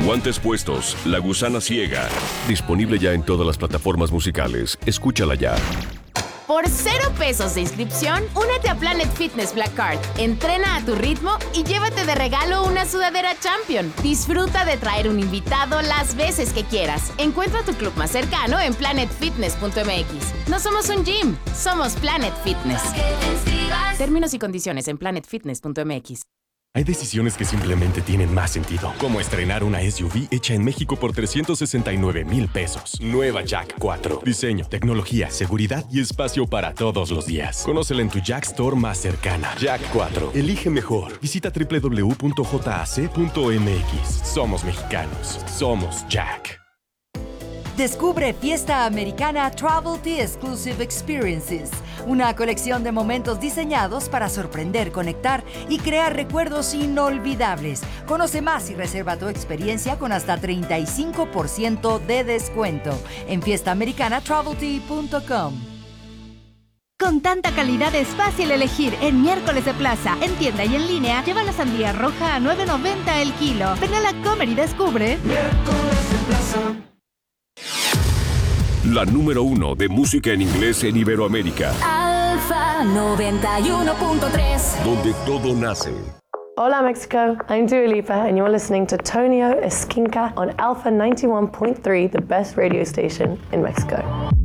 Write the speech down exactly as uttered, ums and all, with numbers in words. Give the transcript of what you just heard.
Guantes puestos, La gusana ciega. Disponible ya en todas las plataformas musicales. Escúchala ya. Por cero pesos de inscripción, únete a Planet Fitness Black Card. Entrena a tu ritmo y llévate de regalo una sudadera Champion. Disfruta de traer un invitado las veces que quieras. Encuentra tu club más cercano en planet fitness punto m x. No somos un gym, somos Planet Fitness. Términos y condiciones en planet fitness punto m x. Hay decisiones que simplemente tienen más sentido, como estrenar una S U V hecha en México por trescientos sesenta y nueve mil pesos. Nueva Jack cuatro. Diseño, tecnología, seguridad y espacio para todos los días. Conócela en tu Jack Store más cercana. Jack cuatro. Elige mejor. Visita doble u doble u doble u punto jac punto m x. Somos mexicanos. Somos Jack. Descubre Fiesta Americana Travel Tea Exclusive Experiences, una colección de momentos diseñados para sorprender, conectar y crear recuerdos inolvidables. Conoce más y reserva tu experiencia con hasta treinta y cinco por ciento de descuento en fiesta americana travel tea punto com. Con tanta calidad es fácil elegir en Miércoles de Plaza. En tienda y en línea, lleva la sandía roja a nueve noventa el kilo. Ven a la Comer y descubre Miércoles de Plaza. La número uno de música en inglés en Iberoamérica. Alfa noventa y uno punto tres. Donde todo nace. Hola Mexico, I'm Dua Lipa and you're listening to Tonio Esquinca on Alpha ninety-one point three, the best radio station in Mexico.